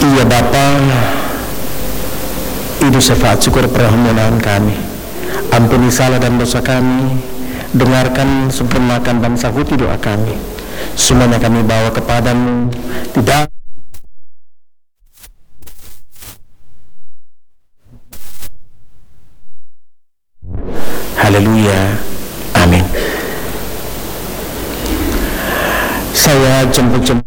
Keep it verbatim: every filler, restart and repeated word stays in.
Iya Bapa, itu syafaat syukur permohonan kami. Ampuni salah dan dosa kami. Dengarkan sempurnakan dan sahuti doa kami. Semuanya kami bawa kepadamu. Tidak Haleluya. Amin. Saya jemput-jemput